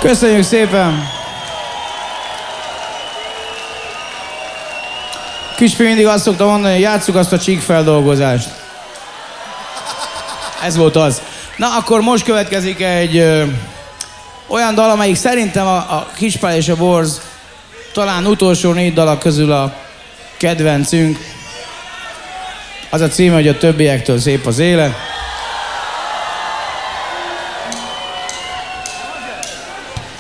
Köszönjük szépen! Kispi mindig azt szokta mondani, hogy játsszuk azt a csíkfeldolgozást. Ez volt az. Na, akkor most következik egy olyan dal, amelyik szerintem a Kispál és a Borz talán utolsó 4 dalak közül a kedvencünk. Az a címe, hogy a többiektől szép az élet.